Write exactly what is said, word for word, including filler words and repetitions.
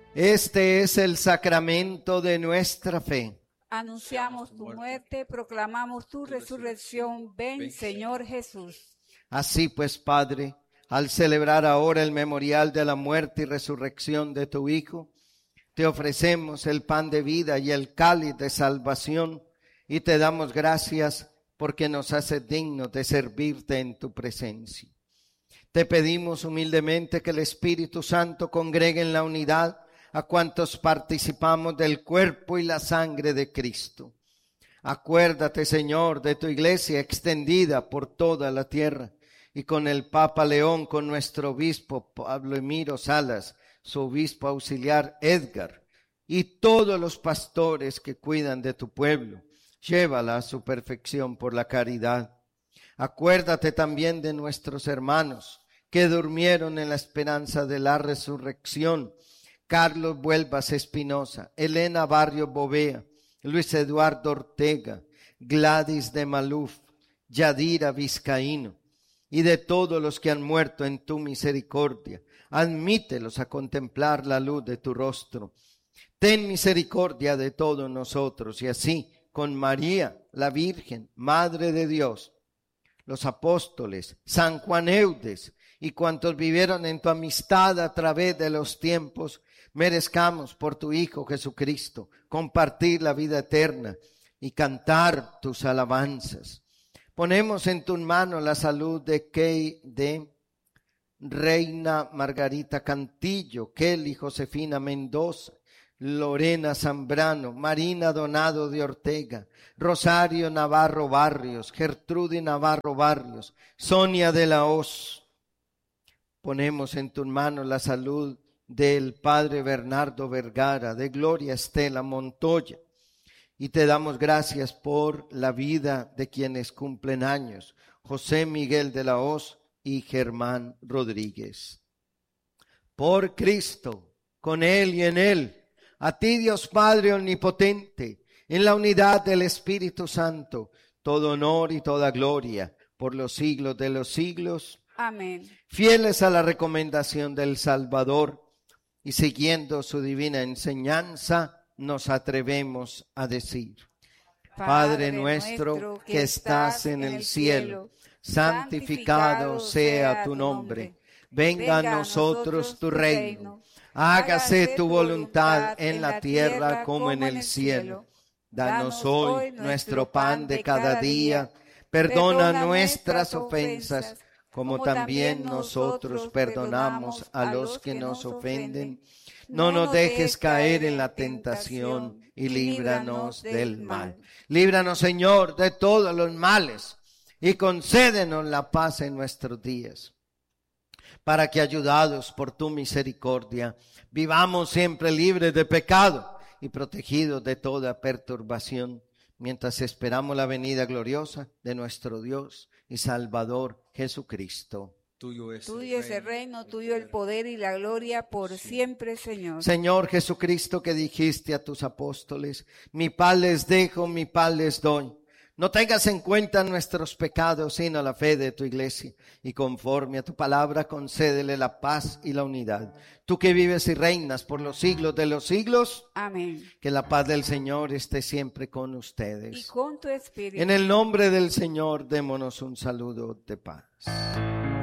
Este es el sacramento de nuestra fe. Anunciamos tu muerte, proclamamos tu resurrección. Ven, Señor Jesús. Así pues, Padre, al celebrar ahora el memorial de la muerte y resurrección de tu Hijo, te ofrecemos el pan de vida y el cáliz de salvación y te damos gracias porque nos haces dignos de servirte en tu presencia. Te pedimos humildemente que el Espíritu Santo congregue en la unidad a cuantos participamos del cuerpo y la sangre de Cristo. Acuérdate, Señor, de tu iglesia extendida por toda la tierra y con el Papa León, con nuestro obispo Pablo Emiro Salas, su obispo auxiliar Edgar y todos los pastores que cuidan de tu pueblo. Llévala a su perfección por la caridad. Acuérdate también de nuestros hermanos que durmieron en la esperanza de la resurrección. Carlos Vuelvas Espinosa, Elena Barrio Bovea, Luis Eduardo Ortega, Gladys de Maluf, Yadira Vizcaíno, y de todos los que han muerto en tu misericordia. Admítelos a contemplar la luz de tu rostro. Ten misericordia de todos nosotros, y así, con María, la Virgen, Madre de Dios, los apóstoles, San Juan Eudes, y cuantos vivieron en tu amistad a través de los tiempos, merezcamos por tu Hijo Jesucristo compartir la vida eterna y cantar tus alabanzas. Ponemos en tus manos la salud de Key, de Reina Margarita Cantillo, Kelly Josefina Mendoza, Lorena Zambrano, Marina Donado de Ortega, Rosario Navarro Barrios, Gertrudis Navarro Barrios, Sonia de la Hoz. Ponemos en tus manos la salud del Padre Bernardo Vergara, de Gloria Estela Montoya, y te damos gracias por la vida de quienes cumplen años, José Miguel de la Hoz y Germán Rodríguez. Por Cristo, con Él y en Él, a ti Dios Padre Omnipotente, en la unidad del Espíritu Santo, todo honor y toda gloria por los siglos de los siglos. Amén. Fieles a la recomendación del Salvador y siguiendo su divina enseñanza, nos atrevemos a decir: Padre nuestro que estás en el cielo, santificado sea tu nombre. Venga a nosotros tu reino. Hágase tu voluntad en la tierra como en el cielo. Danos hoy nuestro pan de cada día. Perdona nuestras ofensas, como también nosotros perdonamos a los que nos ofenden. No nos dejes caer en la tentación y líbranos del mal. Líbranos, Señor, de todos los males y concédenos la paz en nuestros días, para que, ayudados por tu misericordia, vivamos siempre libres de pecado y protegidos de toda perturbación, mientras esperamos la venida gloriosa de nuestro Dios y Salvador Jesucristo. Tuyo es, tuyo es el reino, tuyo el poder y la gloria por sí. siempre, Señor. Señor Jesucristo, que dijiste a tus apóstoles: mi paz les dejo, mi paz les doy. No tengas en cuenta nuestros pecados, sino la fe de tu iglesia. Y conforme a tu palabra, concédele la paz y la unidad. Tú que vives y reinas por los siglos de los siglos. Amén. Que la paz del Señor esté siempre con ustedes. Y con tu espíritu. En el nombre del Señor, démonos un saludo de paz.